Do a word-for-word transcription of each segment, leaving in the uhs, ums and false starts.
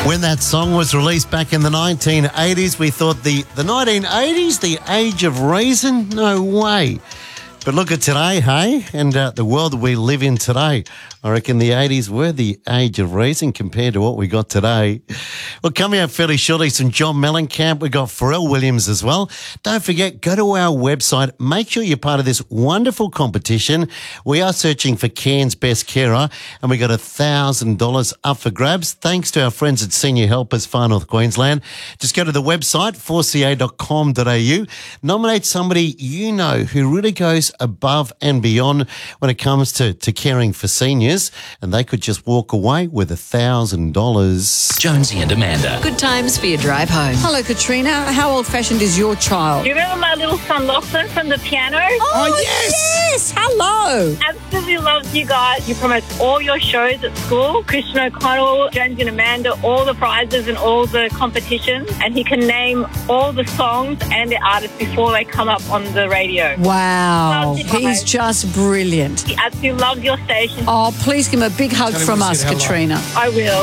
When that song was released back in the nineteen eighties, we thought the, the nineteen eighties, the age of reason? No way. But look at today, hey, and uh, the world that we live in today. I reckon the eighties were the age of reason compared to what we got today. Well, coming up fairly shortly, some John Mellencamp. We've got Pharrell Williams as well. Don't forget, go to our website. Make sure you're part of this wonderful competition. We are searching for Cairns Best Carer, and we got one thousand dollars up for grabs thanks to our friends at Senior Helpers Far North Queensland. Just go to the website, four c a dot com dot a u. Nominate somebody you know who really goes above and beyond when it comes to, to caring for seniors, and they could just walk away with one thousand dollars. Jonesy and Amanda. Good times for your drive home. Hello, Katrina. How old-fashioned is your child? Do you remember my little son Lachlan from the piano? Oh, Oh, yes! yes! Hello! Absolutely loves you guys. You promote all your shows at school. Christian O'Connell, Jonesy and Amanda, all the prizes and all the competitions. And he can name all the songs and the artists before they come up on the radio. Wow. Loves you guys. He's just brilliant. He absolutely loves your station. Oh, please give him a big hug Tell him from we us, said hello. Katrina. I will.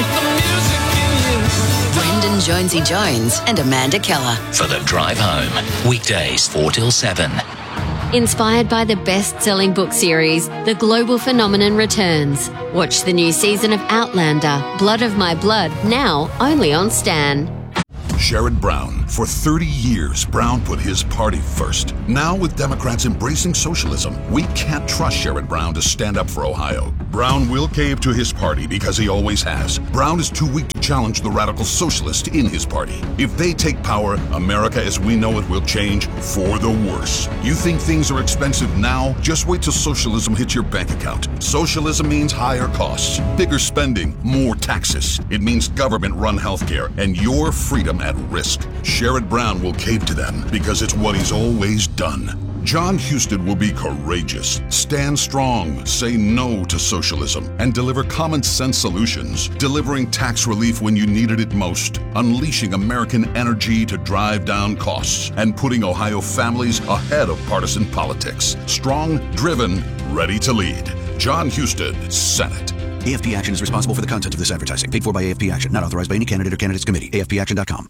Brendan Jonesy Jones and Amanda Keller. For the drive home. Weekdays four till seven. Inspired by the best-selling book series, The Global Phenomenon returns. Watch the new season of Outlander, Blood of My Blood, now only on Stan. Sherrod Brown. For thirty years, Brown put his party first. Now, with Democrats embracing socialism, we can't trust Sherrod Brown to stand up for Ohio. Brown will cave to his party because he always has. Brown is too weak to challenge the radical socialist in his party. If they take power, America as we know it will change for the worse. You think things are expensive now? Just wait till socialism hits your bank account. Socialism means higher costs, bigger spending, more taxes. It means government-run healthcare and your freedom at risk. Sherrod Brown will cave to them because it's what he's always done. John Husted will be courageous, stand strong, say no to socialism, and deliver common sense solutions, delivering tax relief when you needed it most, unleashing American energy to drive down costs, and putting Ohio families ahead of partisan politics. Strong, driven, ready to lead. John Husted, Senate. A F P Action is responsible for the content of this advertising. Paid for by A F P Action. Not authorized by any candidate or candidates committee. A F P action dot com.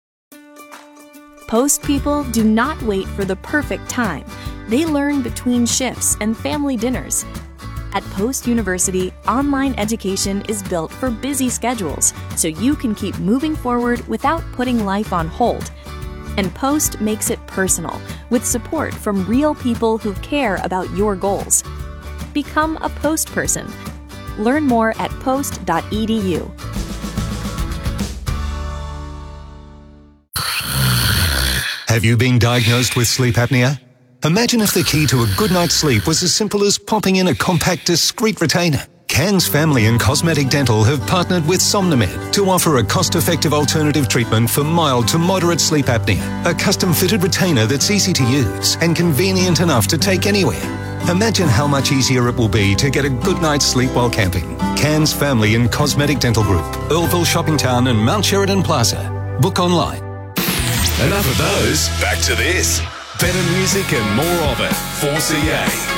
Post people do not wait for the perfect time. They learn between shifts and family dinners. At Post University, online education is built for busy schedules, so you can keep moving forward without putting life on hold. And Post makes it personal, with support from real people who care about your goals. Become a Post person. Learn more at post dot e d u. Have you been diagnosed with sleep apnea? Imagine if the key to a good night's sleep was as simple as popping in a compact, discreet retainer. Cairns Family and Cosmetic Dental have partnered with Somnomed to offer a cost-effective alternative treatment for mild to moderate sleep apnea. A custom-fitted retainer that's easy to use and convenient enough to take anywhere. Imagine how much easier it will be to get a good night's sleep while camping. Cairns Family and Cosmetic Dental Group, Earlville Shopping Town and Mount Sheridan Plaza. Book online. Enough of those. Back to this. Better music and more of it. four C A.